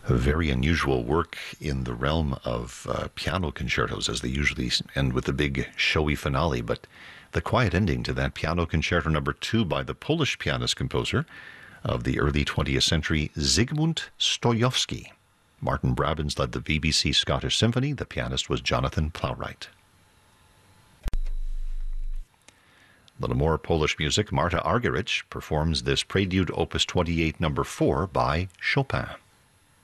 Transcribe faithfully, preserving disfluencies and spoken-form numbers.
A very unusual work in the realm of uh, piano concertos, as they usually end with a big showy finale. But the quiet ending to that piano concerto number two by the Polish pianist-composer of the early twentieth century, Zygmunt Stojowski. Martin Brabins led the B B C Scottish Symphony. The pianist was Jonathan Plowright. A little more Polish music. Marta Argerich performs this Prelude Opus twenty-eight number four by Chopin.